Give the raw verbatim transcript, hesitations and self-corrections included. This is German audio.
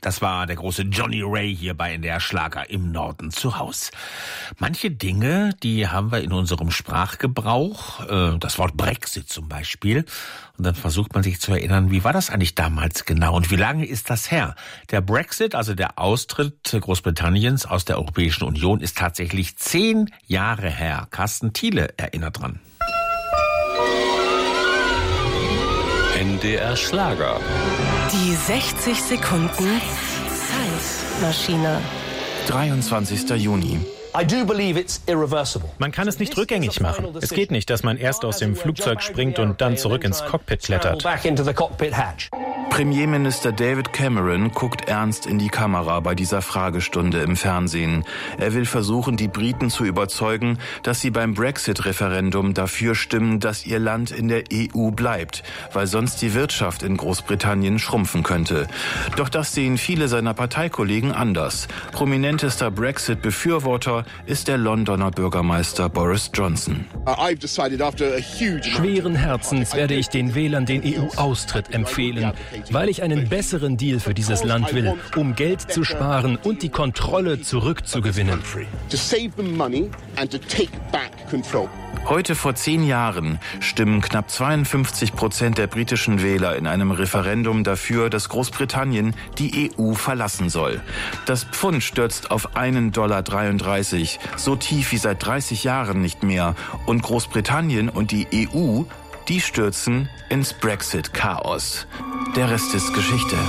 Das war der große Johnny Ray hier bei N D R Schlager im Norden zu Haus. Manche Dinge, die haben wir in unserem Sprachgebrauch, äh, das Wort Brexit zum Beispiel. Und dann versucht man sich zu erinnern, wie war das eigentlich damals genau und wie lange ist das her? Der Brexit, also der Austritt Großbritanniens aus der Europäischen Union, ist tatsächlich zehn Jahre her. Carsten Thiele erinnert dran. N D R Schlager. Die sechzig Sekunden Zeitmaschine. dreiundzwanzigster Juni. Man kann es nicht rückgängig machen. Es geht nicht, dass man erst aus dem Flugzeug springt und dann zurück ins Cockpit klettert. Premierminister David Cameron guckt ernst in die Kamera bei dieser Fragestunde im Fernsehen. Er will versuchen, die Briten zu überzeugen, dass sie beim Brexit-Referendum dafür stimmen, dass ihr Land in der E U bleibt, weil sonst die Wirtschaft in Großbritannien schrumpfen könnte. Doch das sehen viele seiner Parteikollegen anders. Prominentester Brexit-Befürworter ist der Londoner Bürgermeister Boris Johnson. Schweren Herzens werde ich den Wählern den E U-Austritt empfehlen, weil ich einen besseren Deal für dieses Land will, um Geld zu sparen und die Kontrolle zurückzugewinnen. Heute vor zehn Jahren stimmen knapp zweiundfünfzig Prozent der britischen Wähler in einem Referendum dafür, dass Großbritannien die E U verlassen soll. Das Pfund stürzt auf einen Komma dreiunddreißig Dollar, so tief wie seit dreißig Jahren nicht mehr. Und Großbritannien und die E U, die stürzen ins Brexit-Chaos. Der Rest ist Geschichte.